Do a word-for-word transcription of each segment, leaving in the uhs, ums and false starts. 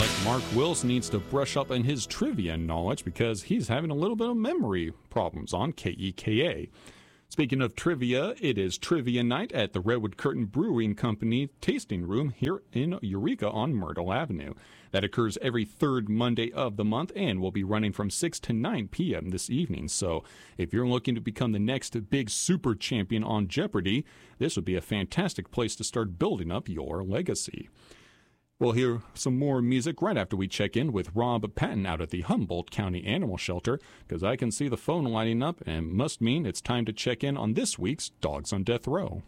like Mark Wills needs to brush up on his trivia knowledge because he's having a little bit of memory problems on K E K A. Speaking of trivia, it is trivia night at the Redwood Curtain Brewing Company tasting room here in Eureka on Myrtle Avenue. That occurs every third Monday of the month and will be running from six to nine p.m. this evening. So if you're looking to become the next big super champion on Jeopardy, this would be a fantastic place to start building up your legacy. We'll hear some more music right after we check in with Rob Patton out at the Humboldt County Animal Shelter, because I can see the phone lighting up and must mean it's time to check in on this week's Dogs on Death Row.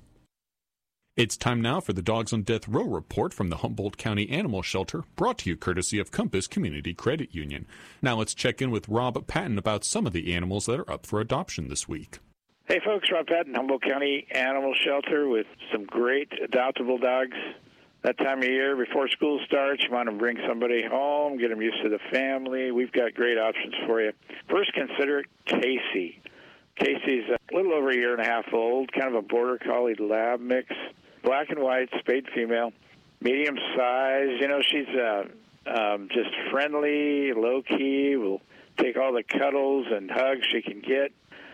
It's time now for the Dogs on Death Row report from the Humboldt County Animal Shelter, brought to you courtesy of Compass Community Credit Union. Now let's check in with Rob Patton about some of the animals that are up for adoption this week. Hey folks, Rob Patton, Humboldt County Animal Shelter with some great adoptable dogs. That time of year, before school starts, you want to bring somebody home, get them used to the family. We've got great options for you. First, consider Casey. Casey's a little over a year and a half old, kind of a border collie lab mix, black and white, spayed female, medium size. You know, she's uh, um, just friendly, low-key, will take all the cuddles and hugs she can get,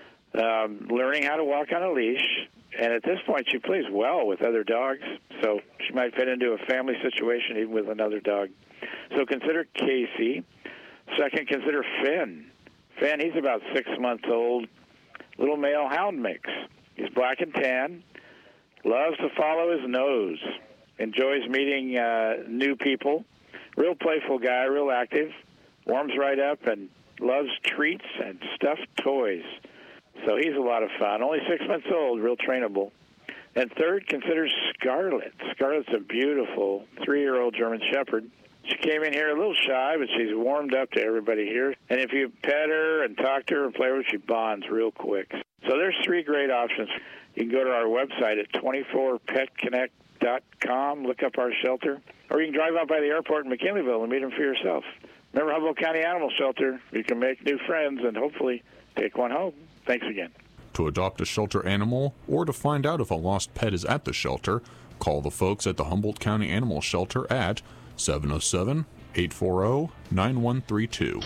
um, learning how to walk on a leash. And at this point, she plays well with other dogs, so she might fit into a family situation even with another dog. So consider Casey. Second, consider Finn. Finn, he's about six months old, little male hound mix. He's black and tan, loves to follow his nose, enjoys meeting uh, new people, real playful guy, real active, warms right up, and loves treats and stuffed toys. So he's a lot of fun. Only six months old, real trainable. And third, consider Scarlet. Scarlet's a beautiful three-year-old German Shepherd. She came in here a little shy, but she's warmed up to everybody here. And if you pet her and talk to her and play with her, she bonds real quick. So there's three great options. You can go to our website at twenty-four pet connect dot com, look up our shelter, or you can drive out by the airport in McKinleyville and meet them for yourself. Remember Humboldt County Animal Shelter. You can make new friends and hopefully take one home. Thanks again. To adopt a shelter animal or to find out if a lost pet is at the shelter, call the folks at the Humboldt County Animal Shelter at seven oh seven, eight four zero, nine one three two.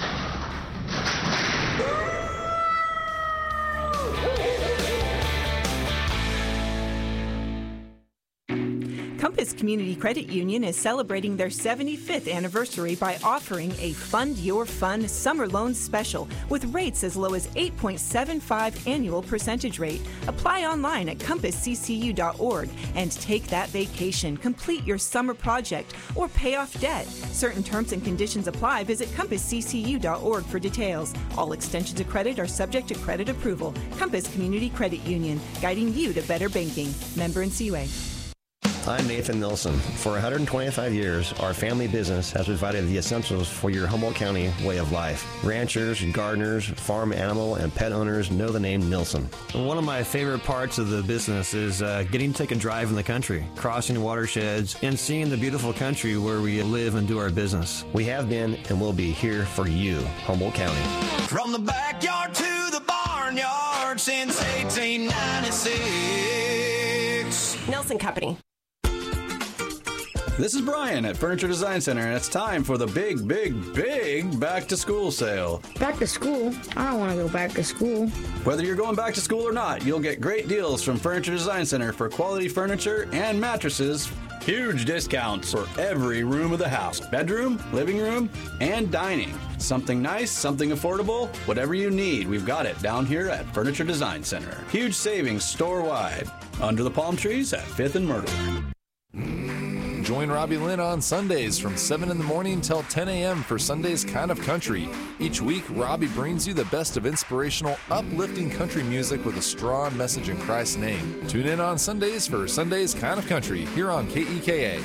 Compass Community Credit Union is celebrating their seventy-fifth anniversary by offering a Fund Your Fun summer loan special with rates as low as eight point seven five annual percentage rate. Apply online at compass c c u dot org and take that vacation, complete your summer project, or pay off debt. Certain terms and conditions apply. Visit compass c c u dot org for details. All extensions of credit are subject to credit approval. Compass Community Credit Union, guiding you to better banking. Member N C U A. I'm Nathan Nilsson. For one hundred twenty-five years, our family business has provided the essentials for your Humboldt County way of life. Ranchers, gardeners, farm animal, and pet owners know the name Nilsson. One of my favorite parts of the business is uh, getting to take a drive in the country, crossing watersheds, and seeing the beautiful country where we live and do our business. We have been and will be here for you, Humboldt County. From the backyard to the barnyard since eighteen ninety-six. Nelson Company. This is Brian at Furniture Design Center, and it's time for the big, big, big back-to-school sale. Back to school? I don't want to go back to school. Whether you're going back to school or not, you'll get great deals from Furniture Design Center for quality furniture and mattresses. Huge discounts for every room of the house, bedroom, living room, and dining. Something nice, something affordable, whatever you need, we've got it down here at Furniture Design Center. Huge savings store-wide. Under the palm trees at fifth and Myrtle. Join Robbie Lynn on Sundays from seven in the morning till ten a.m. for Sunday's Kind of Country. Each week, Robbie brings you the best of inspirational, uplifting country music with a strong message in Christ's name. Tune in on Sundays for Sunday's Kind of Country here on K E K A.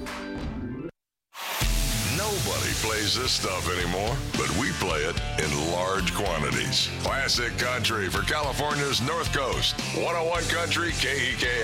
Nobody plays this stuff anymore, but we play it in large quantities. Classic country for California's North Coast. one oh one Country K E K A.